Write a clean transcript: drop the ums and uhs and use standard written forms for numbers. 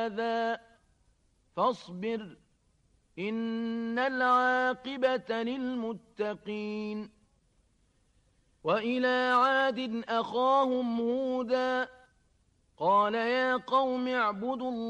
هذا فاصبر إن العاقبة للمتقين. وإلى عاد أخاهم هودا قال يا قوم اعبدوا